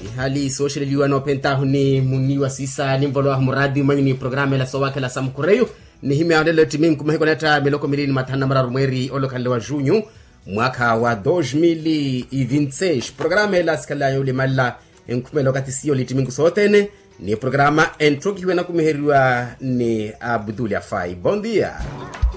hali social liwano pentahu ni muniwa sisa ni mvolo wa muradi mwenye programe la sowake la samkureyo ni hime aondelo timingu kumahikoneta miloko milini matana mararu mweri olokale wa junyu mwaka wa 2026. Programe la skala yule mala nkumelo katisio litimingu sotene ni programa entroki wena kumeheriwa ni Abdul Afai. Bon dia.